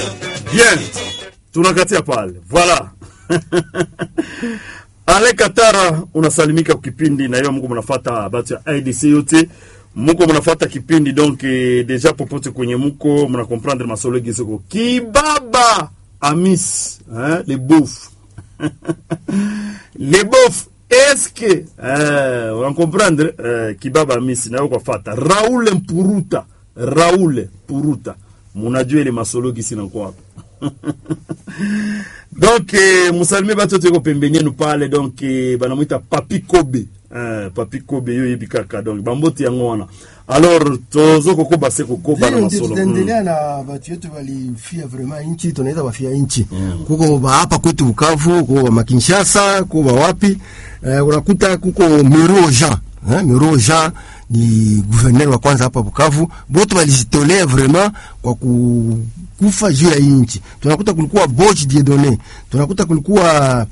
Bien, tunakatia pale. Voilà. Ale Katara unasalimika kipindi na hiyo Mungu mnafuata batu ya IDC yote. Mungu mnafuata kipindi donc déjà popote kwenye muko mna comprendre masolo gisoko. Kibaba Amis, hein, les beaufs. Les beaufs, est-ce que on comprendre Kibaba Amis na kwa fata. Raoul Puruta. Munajua ile masolo gisina kwa. Donc musalime bato teko pembeni nous parle donc banamuita Papi Kobe yo yebikaka donc bamboti yango wana. Alors tozo koko base koko bana masolo tunaendelea na batu yetu walifia vraiment inchi tunaita wafia inchi kuko ba hapa kwetu Bukavu kuko Makinshasa kuko wapi unakuta kuko Miro Jean ni gouverneur wa kwanza hapa Bukavu bote walijitolea vraiment kwa kufa juu ya inchi. Tunakuta kulikuwa Boch Dieudonné, tunakuta kulikuwa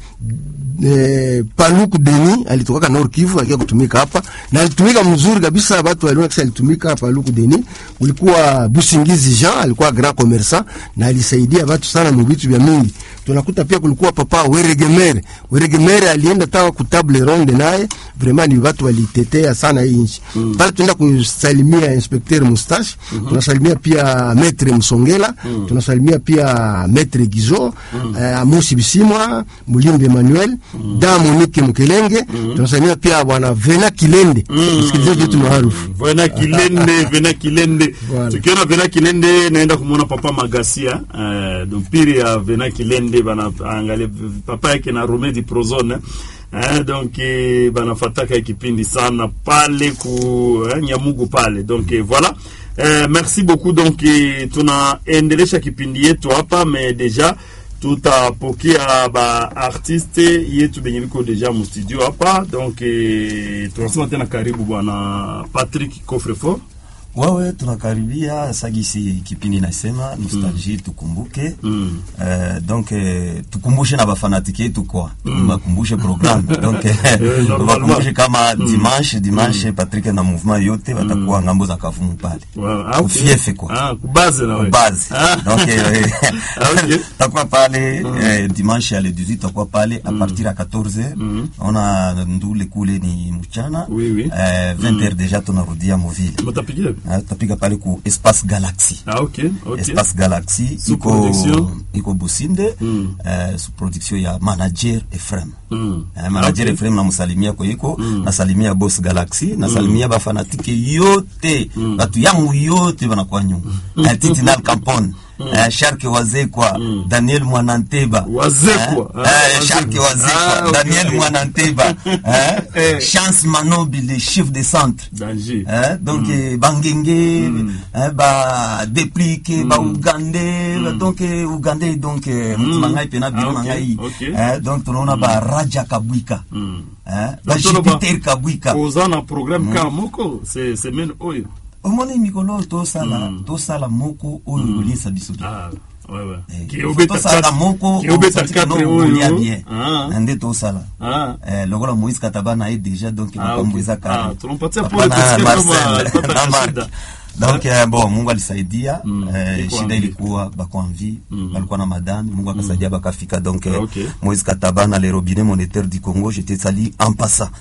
Paluku Deni alitoka Nord Kivu alikuwa kutumika hapa na alitumika mzuri kabisa, watu waliona kisa alitumika Paluku Deni. Kulikuwa Busingizi Jean alikuwa grand commerçant na alisaidia watu sana mu vitu vya mingi. Tunakuta pia kulikuwa Papa Weregemere alienda tawa ku table ronde naye vraiment ni watu walitetea sana hii nchi. Pale tunaenda kusalimia Inspecteur Mustache, tunasalimia pia Maître Msongela, tunasalimia pia Maître Gizo, Amosi Bisimwa, Mulimbe Emmanuel, Da Monique Mukelenge, tunasalimia pia bwana Vena Kilende. Msikilizaji wetu maarufu. Vena Kilende. Tukiona Vena Kilende naenda kumuona Papa Magasia, donc pire ya Vena Kilende bana angalia papa yake na Romedi Prozone. Donc banafataka kipindi sana pale ku Nyamugu pale. Donc voilà. Merci beaucoup. Donc tunaendelesha kipindi yetu hapa, mais déjà tutapokea ba artiste yetu benye biko deja mu studio hapa. Donc tunasema tena karibu bwana Patrick Coffrefort. Wawe tunakaribia sagisi kipindi nasema nostalgie tukumbuke. Donc tukumbushe na bafanatiki yetu kwa tukumbushe programme. Donc tukumbushe kama dimanche Patrick na mouvement yote watakuwa ngambo za Kavumu pale. Ufiefe kwa. Kubaze na wewe. Base. Donc tutakuwa pale dimanche à le 18 tutakuwa pale à partir à 14h. On a ndule kule ni mchana. 20h déjà tunarudia movile. Mtapigia tapiga pale ku Espace Galaxy. Okay. Espace Galaxy iko Businde, sous production ya Manager Ephraim. Manager Ephraim na msalimia kwa iko, nasalimia Boss Galaxy, nasalimia ba fanatiki yote, watu yangu yote wanakuwa nyuma. Titinal Kampon, Sharke Wazekwa, Daniel Mwananteba. Sharke Wazekwa, Daniel Mwananteba, Chance Manobi, le chef de centre. Donc Bangenge, ba Dépliqué, ba Ougandais, donc Ougandais, donc Moumangai Pena Bimangai. Donc on a ba Raja Kabwika. Ba Jupiter Kabwika. Ozana programme Kamoko, c'est men oyo. Omone mikolo to sala moko oyo lisa bisobi. Ouais. Qui obeta sala moko, qui obeta 4 oyo bien. Ande to sala. Logola Moïse Katabana est déjà donc makambuza kali. Tunampatia pole tusikie donc bon Mungu alisaidia shida ilikuwa bako envie balikuwa na madame Mungu akasaidia bakafika donc Moïse Katabana le robinet monétaire du Congo j'étais sali en passant.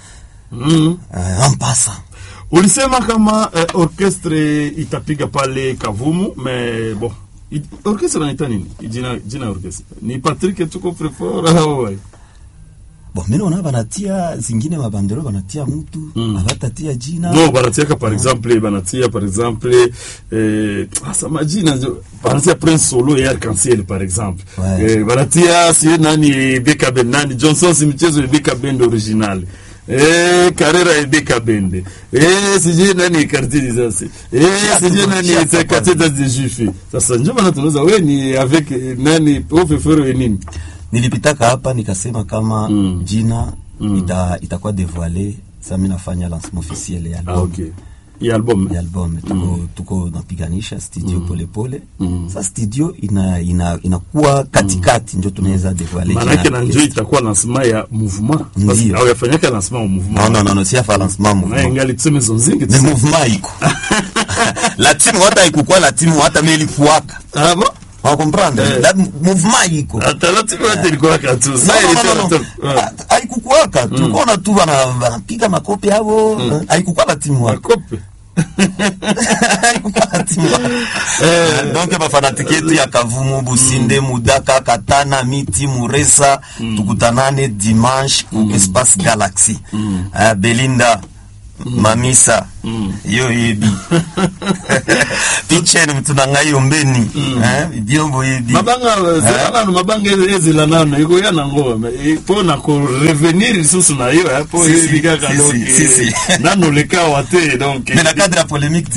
En passant. Ulisema kama orchestre itapiga pale Kavumu, mais bon orchestre inaita nini? Jina orchestre ni Patrick tuko Coffrefort ouais. Bon mimi naona banatia zingine mabandero banatia mtu abatatia jina. No banatia par exemple banatia par exemple asa majina banatia Prince Solo et Arc-en-Ciel par exemple. Banatia si nani Beka Ben nani Johnson si mchezo Beka Ben original. Carrera et Beka Bende. Sije nani quartier sasa. Sije nani c'est quartier des Juifs. Sasa njoo bana tunaweza wewe ni avec nani Coffrefort nini? Nilipitaka hapa nikasema kama jina itakuwa dévoilé ça mimi nafanya lancement officiel ya album. Okay. Ya album tuko napiganisha studio pole. Sasa studio inakuwa katikati ndio tunaweza dévoiler. Maana na njoo itakuwa lancement ya mouvement. Basi au yafanyika lancement au mouvement. Non, si afa lancement mouvement. Ingali tuseme zonzingi. Le mouvement iko. La timu hata ikukua la timu hata meli kuaka. Ah bon? wa comprendre la mouvement iko taratibu yote ilikuwa katu sasa ile haikukuwaka tulikuwa tu wanapiga makopi hapo haikukuwa la timu makopi donc bafanatike yetu ya Kavumu, Businde, Mudaka, Katana, Miti, Muresa tukutanane dimanche ku Espace Galaxy. Belinda Mamisa yo yebi picheni mtunanga yombeni biombo yebi mabanga ezela nano iko yana ngoma pona ko revenir sous na yo hapo yebi kaka si nano le cas wate donc mais la cadre polémique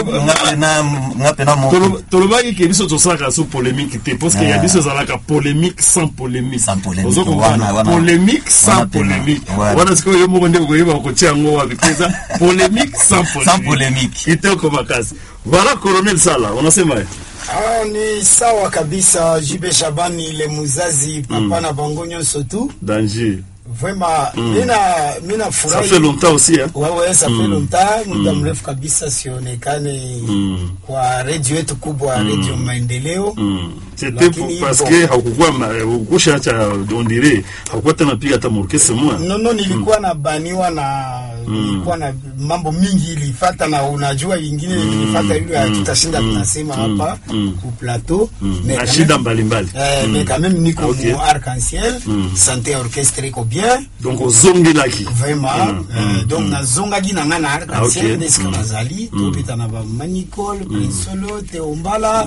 ngapena mo tolobaki ke biso tosaka sous polémique te parce qu'il y a biso zalaka polémique sans polémique polémique sans polémique wana siko yo mo ndeko yeba ko tiango wa bikeza polémique sans polémique. Itoko makazi. Voilà Colonel Sala, unasema ni sawa kabisa JB Shabani le muzazi papa na bangonyo sotu. Danger. Vraiment mina furahi. Ça fait longtemps aussi hein. Ouais, ça fait longtemps, muda mrefu kabisa sionekane kwa radio yetu kubwa Radio Maendeleo. C'était parce que hakukuwa ukushacha ondire hakukuwa tena piga hata orchestre moi. No nilikuwa na baniwa na nilikuwa na mambo mingi ilifuata na unajua nyingine ilifuata ile tutashinda tunasema hapa ku plateau na shida mbalimbali. Mais quand même niko mu Arc-en-Ciel, santé orchestre iko bien. Donc ozongi laki. Vraiment donc na zonga gina ngana Arc-en-Ciel deska nazali topita na ba Manicol, Solo, Teombala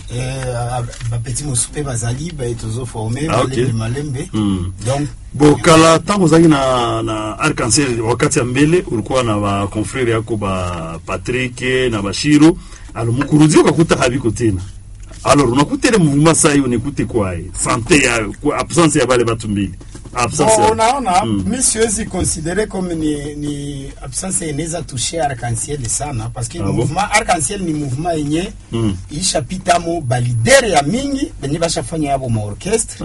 ba petit mosupe bazali ba etozo formé le malembe. Donc Bokala tangu zangi na Arc-en-Ciel wakati ya mbele ulikuwa na ba confrère yako ba Patrick na Bashiro alors mukurudio kakuta habiko tena alors unakutele mouvement sasa hiyo nikute kwae santé ya absence ya bale batu mbili absence unaona mimi siwezi considérer comme ni absence inaweza toucher Arc-en-Ciel sana parce que mouvement Arc-en-Ciel ni mouvement yenye ishapita mo balidere ya mingi benye bashafanya yabo ma orchestre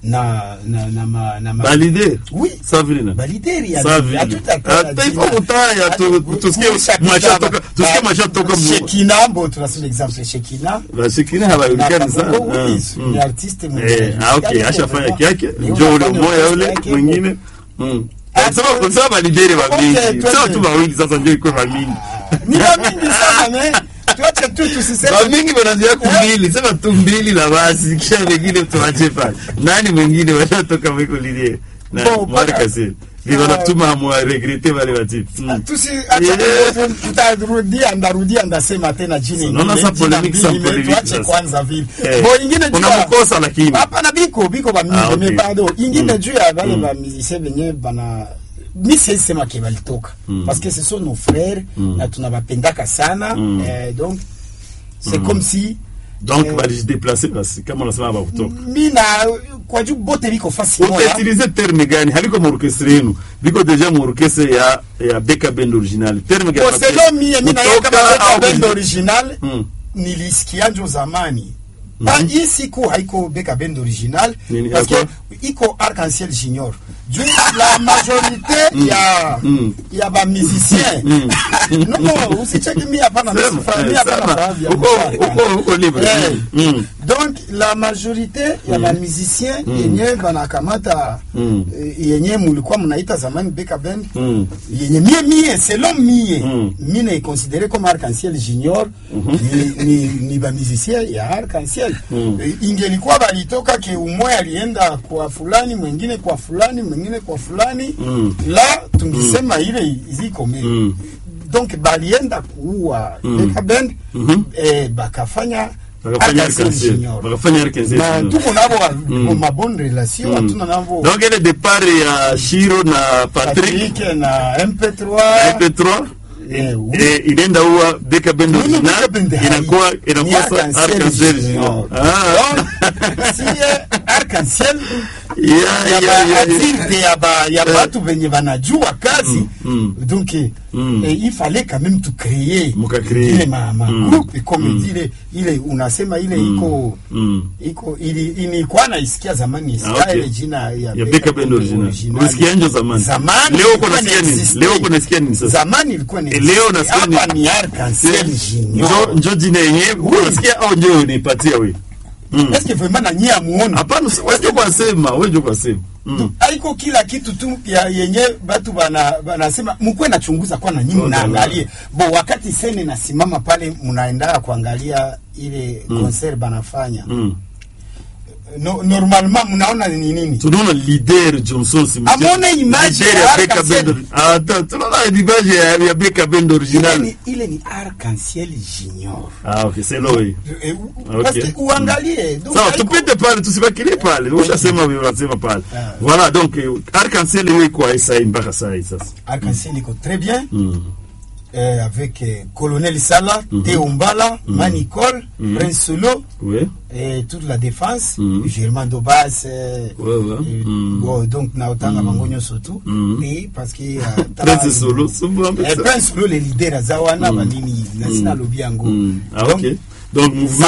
na balidere oui ça vile balidere ya tout il faut mutaya tusikie macha toka Shekina mbo tunasema exemple Shekina Shekina habajulikani sana ni artiste okay ashafanya kiake njoo ule moyo ule mwingine sasa balidere wa mingi sasa tu bawili sasa ndio iko mingi ni mingi sana tuache tu tusiseme mingi wanaanzia kumbili sema tu mbili la basi kisha wengine tuache pale nani mwingine wanatoka mwiko lidie na Arc-en-Ciel Viva tuma mwa regrete wale wati. Tusi acha tutarudia ndarudia ndasema tena jini. Naona sa polemique sa polemique. Tuache kwanza vile. Bo ingine kuna mkosa lakini. Hapa na biko ba mimi nimepado. Ingine juu ya wale ba musiciens wenyewe bana mi sema ke balitoka parce que ce sont nos frères na tunabapendaka sana donc c'est comme si donc va se déplacer parce que comme on sema ba kutoka mina kwa juu bote biko facile on utiliser terme gani haliko mu orchestre yenu biko deja mu orchestre ya Beka Band original terme gani poselo mina kama Beka Band original nilisikia njo zamani ici haiko Beka Band original parce que iko Arc-en-Ciel Junior la majorité ya ba musiciens non usicheki mimi hapana uko libre donc la majorité ya ba musiciens yenye banakamata yenye mulikuwa mnaita zamani Beka Band yenye mie selon mie na considéré comme Arc-en-Ciel Junior ni ba musiciens ya Arc-en-Ciel ingelikuwa balitoka ke umoja alienda kwa fulani mwingine kwa fulani la tungisema ile ziko mimi donc balienda kuua Beka Band bakafanya Arc-en-Ciel na tuko nabo ma bonne relation tuna nabo donc le départ ya Shiro na Patrick na MP3 inaenda huwa Beka Band inakuwa Arc-en-Ciel Arc-en-Ciel ya batu benye banajua kazi donc il fallait quand même tout créer ile ma groupe comme ile unasema ile iko ilikuwa naisikia zamani ile jina ya Beka Band original unasikia nje zamani leo kuna sikia nini sasa zamani ilikuwa ni leo nasikia hapa ni Arc-en-Ciel njo jina yenyewe unasikia au ndio unipatia wewe est-ce que vraiment na nyia muone hapana wewe kwa sema haiko kila kitu tu ya yenye watu wanasema mkwe nachunguza kwa na nyinyi naangalie bo wakati sene nasimama pale mnaenda kuangalia ile concert banafanya normalement mnaona ni nini? Tunaona leader Johnson Smith. Amone image ya Arc-en-Ciel. Tunaona image ya Beka Bend original. Ile ni Arc-en-Ciel Junior. Okay, c'est lui. Parce que uangalie. Sawa, tupite pale tusibakile pale. Ushasema wewe unasema pale. Voilà, donc Arc-en-Ciel est quoi ça mpaka sasa? Arc-en-Ciel est très bien. Avec Colonel Sala, Théo Mbala, Manicole, Prince Solo, et toute la défense, Germain Dobas, bon, donc Naotanga Mangonyo surtout, et parce que Prince Solo, Prince Solo, les leaders à Zawana, Banini, Nasina Lobiango. Ah, ok. Donc, mouvement,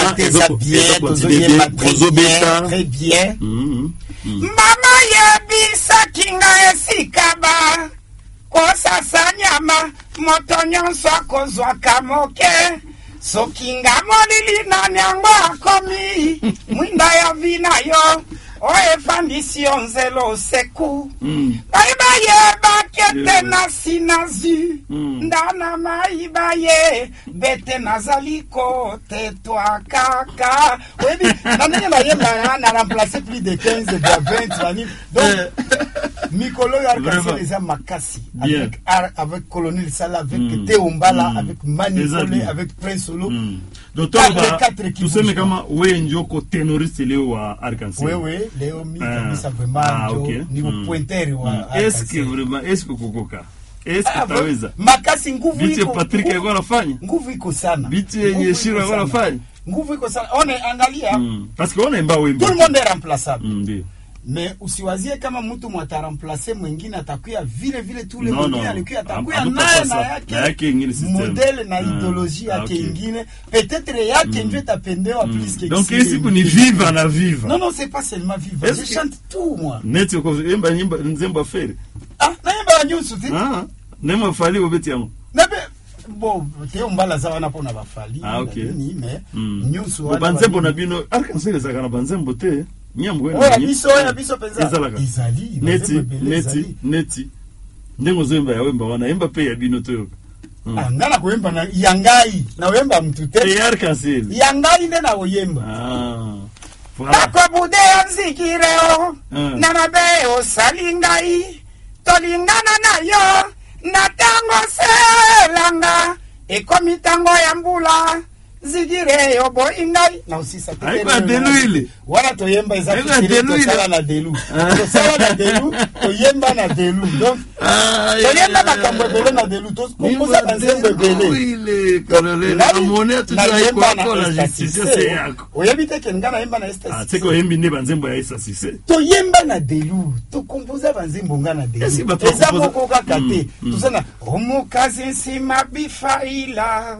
très bien. Mama Yabisa Kinga Esikaba. Kosasa nyama moto nyonso akozwa kamoke sokinga molili na nyango akomi mwinda ya vina yo oe fandisi onzelo seku baibaye bakete na sinazu ndana maibaye bete nazaliko tetwa kaka webi nanene na yema na remplacer plus de 15 de 20 années donc Mikolo Arc-en-Ciel les a makasi avec Colonel Sala, avec Théo Mbala, avec Manicole, avec Prince Solo. Donc tu sais kama wewe njoko tenoriste leo wa Arc-en-Ciel. Oui, leo mi kabisa vraiment ni pointer wa Arc-en-Ciel. Est-ce que vraiment kukoka? Est-ce que taweza? Makasi nguvu iko. Biche Patrick alikuwa anafanya? Nguvu iko sana. Biche yenye Shiro alikuwa anafanya? Nguvu iko sana. On angalia. Parce que on aime wimbo. Tout le monde est remplaçable. Ndio. Mais usiwazie kama mtu mwataremplacer mwingine atakuya vile tu le mwingine alikuwa atakuya naye na yake modele na ideologie yake nyingine peut-être yake ndio tapendewa plus que donc ici ni vivre na vivre. Non, c'est pas seulement vivre. Je chante tout moi. Net ko imba nyimba nzemba fere. Naimba nyusu ti. Nema fali obeti yango. Nabe bon Théo Mbala za wana pona bafali. Okay. Ni mais nyusu wana. Banzembo na bino Arc-en-Ciel za kana banzembo te. Biso penza izali neti ndengo zemba ya wemba wana emba pe ya bino to ngana kuemba na yangai na wemba mtu te Arc-en-Ciel yangai ndena oyemba voilà ko bude nzikireo na mabeo salingai tolingana nayo na tango selanga ekomitango ya mbula zigire yobo ingai na usisa tena delu wala toyemba ezaki sala na delu sala na delu toyemba na delu donc toyemba makambo bele na delu to kompoza banzembe bele ile kolole na mone tu za kwa la justice c'est yako oyebite kengana yemba na justice seko yembi ne banzembo ya justice toyemba na delu to kompoza banzembo ngana delu ezamo ko kakate tuzana omukazi nsima bifaila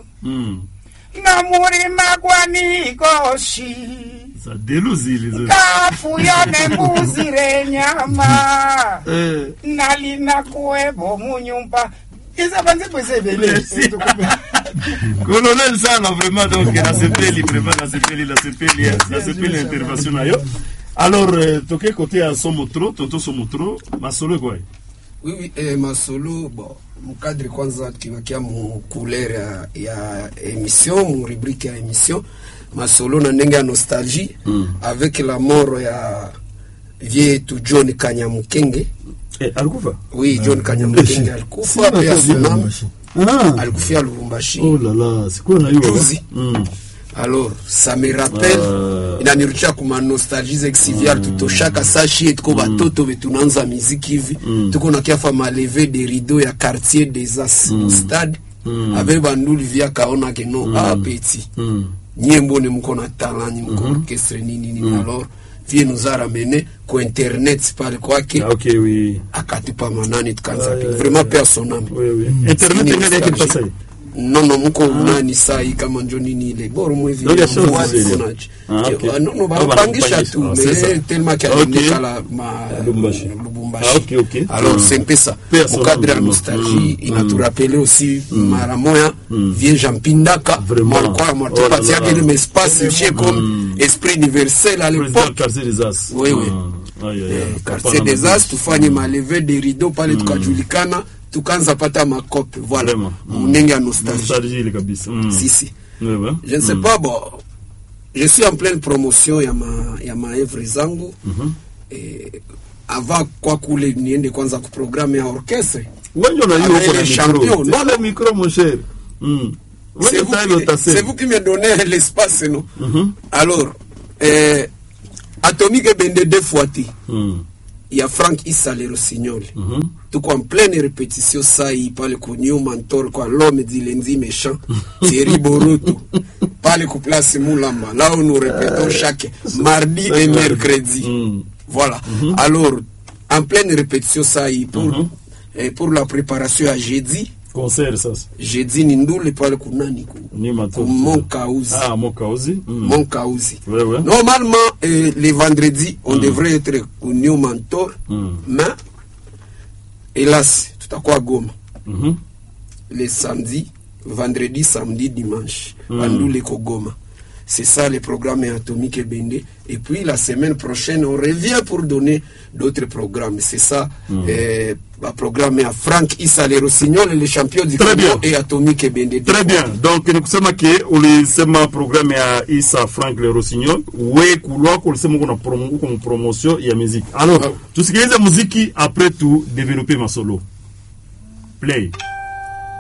na murima gwani goshi za deluzili zo kafuyo ne mbuzire nyama nalina kuebo munyumba iza banze pwese vele colonel sana vraiment donc na sepeli vraiment na sepeli intervention ayo alors toke côté à Somotro toto Somotro masolo quoi oui masolo bon mkadri kwanza tukiwakia mu couleur ya émission mu rubrique ya émission masolo na ndenge ya nostalgie avec la mort ya vie tu John Kanyamukenge alikufa oui John Kanyamukenge alikufa pia sonam alikufia Lubumbashi oh là là c'est quoi na hiyo alors ça me rappelle inanirudia kuma nostalgie exivial tutoshaka sashi etko batoto betunanza muziki hivi tuko na kiafa maleve de rideau ya quartier des As stade avec banduli via kaona que non petit nyembo ne mko na talent ni mko orchestre nini alors vie nous a ramené ko internet pale kwake okay oui akatupa manani tukanza vraiment personnel oui internet ngene yake pasa non mko nani sai kama njo nini ile bora mwevi non bangisha tu mais tellement qu'il la Lubumbashi alors c'est ça au cadre de la nostalgie il m'a tout rappelé aussi mara moya Viens Jampindaka. Vraiment. Moi, tu parti avec le espace, chez comme esprit universel à l'époque. Quartier des As. Oui. Quartier des As, tu fais ma levée des rideaux, pale tukajulikana, tukanza pata makope. Voilà. Munenga nostalgie. Nostalgie, les kabisa. Si. Je ne sais pas, bon. Je suis en pleine promotion ya ma œuvre zangu. Avant kwa kule niende kwanza ku programme ya orchestre. Wenjo na hiyo kwa champion. Non le micro mon cher. C'est vous qui me donnez l'espace, non? Alors, Atomique Bende deux fois. Il y a Frank Issa le Rossignol. Tout en pleine répétition, ça, il parle qu'on y a mentor, quoi, l'homme dit lundi méchant, Thierry Boruto. Parle qu'on place Moulamba. Là où nous répétons chaque mardi et mercredi. Voilà. Alors, en pleine répétition, ça, il pour la préparation à jeudi. Concert, ça. Jeudi, Nindoule parle qu'on a Nico. Mon Kaouzi. Ah, Mon Kaouzi. Mon Kaouzi. Ouais. Normalement, les vendredis, on devrait être au New Mentor, mais hélas, tout à quoi gomme. Les samedis, vendredi, samedi, dimanche, Andoule Kogoma. C'est ça le programme Atomique et Bende. Et puis la semaine prochaine, on revient pour donner d'autres programmes. C'est ça, le programme à Frank Issa le Rossignol, le champion du Congo et Atomique et Bende. Très bien. Donc, nous sommes que le programme à Issa Frank le Rossignol. Oui, couloir, qu'on le promotion et la musique. Alors, tout ce qui est la musique, après tout, développer ma solo. Play.